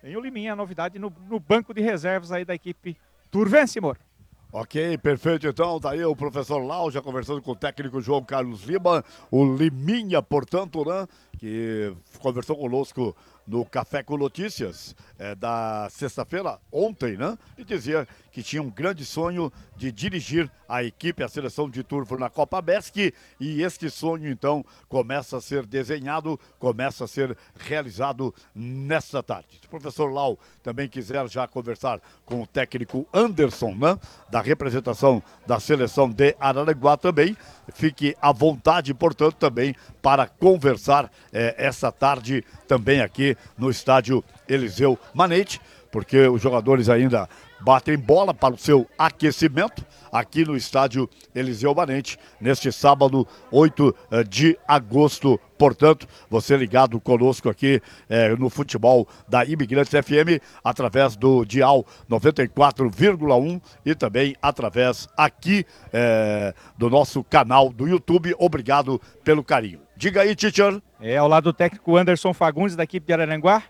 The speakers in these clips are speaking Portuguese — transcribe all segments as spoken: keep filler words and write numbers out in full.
Tem o Liminha, a novidade no, no banco de reservas aí da equipe Turvense, Moro. Ok, perfeito. Então, daí o professor Lau já conversando com o técnico João Carlos Lima, o Liminha, portanto, né, que conversou conosco no Café com Notícias é, da sexta-feira, ontem, né, e dizia que tinha um grande sonho de dirigir a equipe, a seleção de turvo na Copa Besc, e este sonho, então, começa a ser desenhado, começa a ser realizado nesta tarde. Se o professor Lau também quiser já conversar com o técnico Anderson, né, da representação da seleção de Araranguá também, fique à vontade, portanto, também para conversar eh, essa tarde também aqui no estádio Eliseu Manente, porque os jogadores ainda batem bola para o seu aquecimento aqui no estádio Eliseu Manente, neste sábado, oito de agosto. Portanto, você ligado conosco aqui eh, no futebol da Imigrantes F M, através do dial noventa e quatro vírgula um e também através aqui eh, do nosso canal do YouTube. Obrigado pelo carinho. Diga aí, teacher. É, ao lado do técnico Anderson Fagundes, da equipe de Araranguá.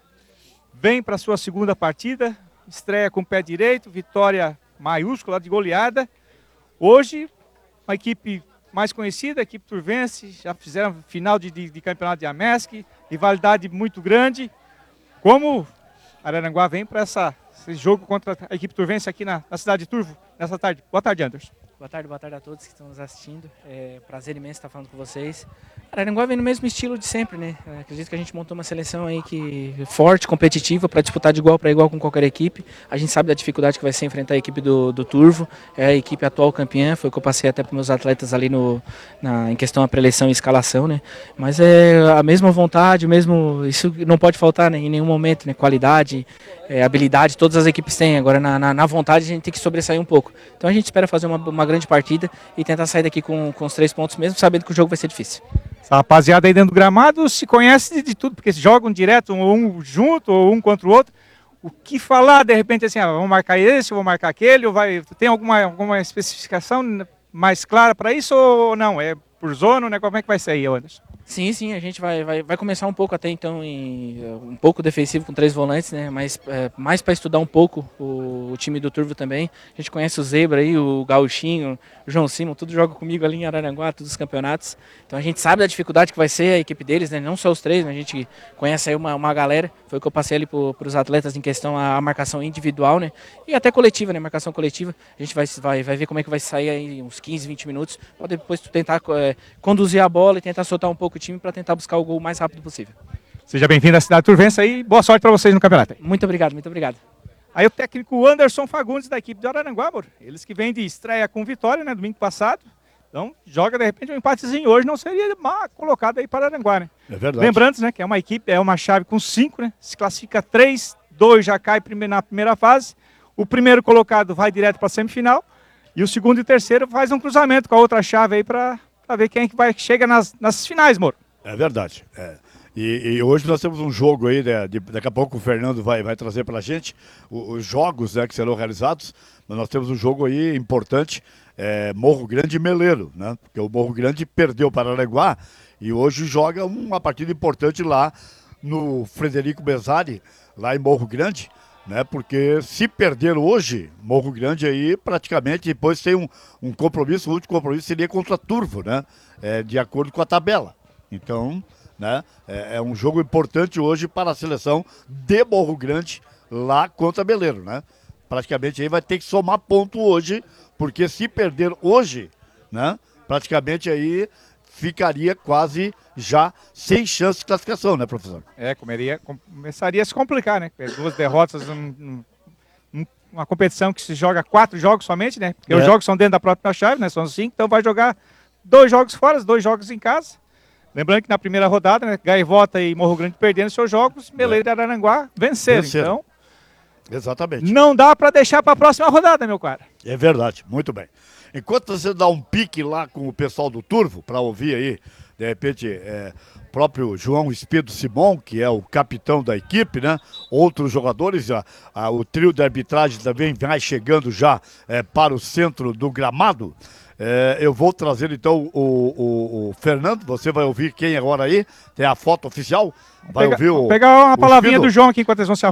Vem para sua segunda partida, estreia com o pé direito, vitória maiúscula de goleada. Hoje, uma equipe mais conhecida, a equipe Turvense, já fizeram final de, de, de campeonato de Amesc, rivalidade muito grande. Como Araranguá vem para esse jogo contra a equipe Turvense aqui na, na cidade de Turvo, nessa tarde. Boa tarde, Anderson. Boa tarde, boa tarde a todos que estão nos assistindo. É prazer imenso estar falando com vocês. Araranguá vem no mesmo estilo de sempre, né? Eu acredito que a gente montou uma seleção aí que forte, competitiva, para disputar de igual para igual com qualquer equipe. A gente sabe da dificuldade que vai ser enfrentar a equipe do, do Turvo, é a equipe atual campeã, foi o que eu passei até para meus atletas ali no, na, em questão da pré-eleição e escalação, né? Mas é a mesma vontade, o mesmo, isso não pode faltar, né, em nenhum momento, né? Qualidade, é, habilidade, todas as equipes têm. Agora na, na, na vontade a gente tem que sobressair um pouco. Então a gente espera fazer uma, uma grande partida e tentar sair daqui com, com os três pontos mesmo, sabendo que o jogo vai ser difícil. Essa rapaziada aí dentro do gramado se conhece de, de tudo, porque jogam direto um junto ou um contra o outro. O que falar, de repente, assim, ah, vamos marcar esse, vamos marcar aquele, ou vai, tem alguma, alguma especificação mais clara para isso ou não? É por zona, né? Como é que vai ser aí, Anderson? Sim, sim, a gente vai, vai, vai começar um pouco até então em um pouco defensivo com três volantes, né? Mas é, mais para estudar um pouco o, o time do Turvo também. A gente conhece o Zebra aí, o Gauchinho, o João Simon, tudo joga comigo ali em Araranguá, todos os campeonatos. Então a gente sabe da dificuldade que vai ser a equipe deles, né? Não só os três, mas a gente conhece aí uma, uma galera. Foi o que eu passei ali para os atletas em questão a, a marcação individual, né? E até coletiva, né? Marcação coletiva. A gente vai, vai, vai ver como é que vai sair aí uns quinze, vinte minutos. Para depois tu tentar é, conduzir a bola e tentar soltar um pouco o time para tentar buscar o gol o mais rápido possível. Seja bem-vindo à cidade Turvense aí, boa sorte para vocês no campeonato. Muito obrigado, muito obrigado. Aí o técnico Anderson Fagundes da equipe de Araranguá, amor. Eles que vêm de estreia com vitória, né, domingo passado. Então joga de repente um empatezinho hoje, não seria mal colocado aí para Araranguá, né? É verdade. Lembrando, né, que é uma equipe, é uma chave com cinco, né? Se classifica três, dois já cai na primeira fase. O primeiro colocado vai direto para a semifinal e o segundo e terceiro faz um cruzamento com a outra chave aí para ver quem é que vai chega nas, nas finais, amor. É verdade. É. E, e hoje nós temos um jogo aí, né, de, daqui a pouco o Fernando vai, vai trazer para a gente os, os jogos, né, que serão realizados, mas nós temos um jogo aí importante, é, Morro Grande e Meleiro, né, porque o Morro Grande perdeu para Araranguá e hoje joga uma partida importante lá no Frederico Besari, lá em Morro Grande, né, porque se perder hoje, Morro Grande aí praticamente depois tem um, um compromisso, o último compromisso seria contra Turvo, né, é, de acordo com a tabela. Então, né, é, é um jogo importante hoje para a seleção de Morro Grande lá contra Meleiro, né? Praticamente aí vai ter que somar ponto hoje, porque se perder hoje, né, praticamente aí ficaria quase já sem chance de classificação, né, professor? É, comeria, começaria a se complicar, né? Duas derrotas, um, um, uma competição que se joga quatro jogos somente, né? Porque é. Os jogos são dentro da própria chave, né? São cinco, então vai jogar dois jogos fora, dois jogos em casa. Lembrando que na primeira rodada, né, Gaivota e Morro Grande perdendo seus jogos, Meleiro é. e Araranguá venceram. venceram. Então, exatamente. Não dá para deixar para a próxima rodada, meu cara. É verdade, muito bem. Enquanto você dá um pique lá com o pessoal do Turvo, para ouvir aí, de repente, é, próprio João Espido Simon, que é o capitão da equipe, né? Outros jogadores, a, a, o trio de arbitragem também vai chegando já é, para o centro do gramado. É, eu vou trazer então o, o, o Fernando, você vai ouvir quem agora aí, tem a foto oficial, vai Pega, ouvir o... Vou pegar uma o palavrinha Espido. do João aqui enquanto eles vão se